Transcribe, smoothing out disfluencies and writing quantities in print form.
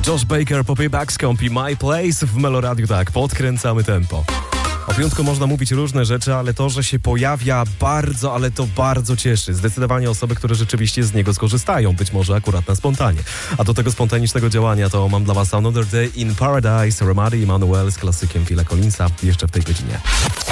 Josh Baker, Poppy Baxcomb i My Place w Meloradiu. Tak, podkręcamy tempo. O piątku można mówić różne rzeczy, ale to, że się pojawia bardzo, ale to bardzo cieszy. Zdecydowanie osoby, które rzeczywiście z niego skorzystają, być może akurat na spontanie. A do tego spontanicznego działania to mam dla was Another Day in Paradise, Ramadi i Manuel z klasykiem Phila Collinsa jeszcze w tej godzinie.